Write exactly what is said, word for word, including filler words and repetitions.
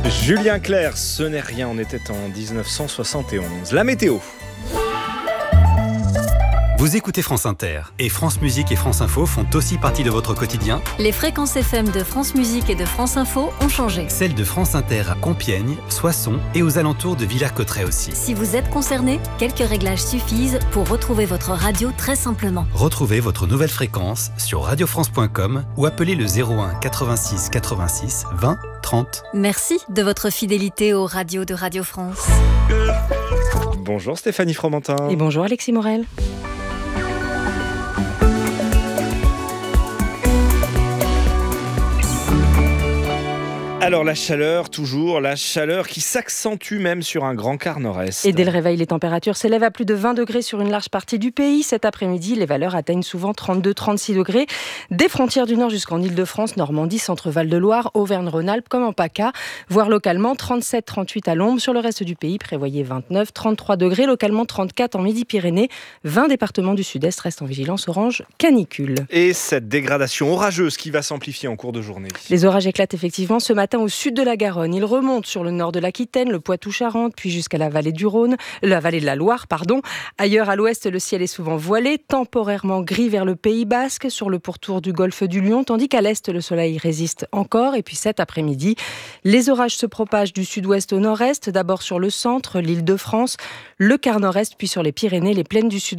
Julien Clerc, ce n'est rien, on était en dix-neuf cent soixante et onze. La météo. Vous écoutez France Inter et France Musique et France Info font aussi partie de votre quotidien. Les fréquences F M de France Musique et de France Info ont changé. Celles de France Inter à Compiègne, Soissons et aux alentours de Villers-Cotterêts aussi. Si vous êtes concerné, quelques réglages suffisent pour retrouver votre radio très simplement. Retrouvez votre nouvelle fréquence sur radio france point com ou appelez le zéro un quatre-vingt-six quatre-vingt-six vingt trente. Merci de votre fidélité aux radios de Radio France. Bonjour Stéphanie Fromentin. Et bonjour Alexis Morel. Alors la chaleur, toujours, la chaleur qui s'accentue même sur un grand quart nord-est. Et dès le réveil, les températures s'élèvent à plus de vingt degrés sur une large partie du pays. Cet après-midi, les valeurs atteignent souvent trente-deux à trente-six degrés. Des frontières du nord jusqu'en Île-de-France, Normandie, Centre-Val-de-Loire, Auvergne-Rhône-Alpes comme en PACA, voire localement trente-sept à trente-huit à l'ombre. Sur le reste du pays, prévoyez vingt-neuf à trente-trois degrés, localement trente-quatre en Midi-Pyrénées. vingt départements du sud-est restent en vigilance orange canicule. Et cette dégradation orageuse qui va s'amplifier en cours de journée. Les orages éclatent effectivement ce matin au sud de la Garonne. Ils remontent sur le nord de l'Aquitaine, le Poitou-Charentes, puis jusqu'à la vallée du Rhône, la vallée de la Loire, pardon. Ailleurs à l'ouest, le ciel est souvent voilé, temporairement gris vers le Pays Basque, sur le pourtour du golfe du Lion, tandis qu'à l'est, le soleil résiste encore. Et puis cet après-midi, les orages se propagent du sud-ouest au nord-est, d'abord sur le centre, l'Île-de-France, le quart nord-est, puis sur les Pyrénées, les plaines du sud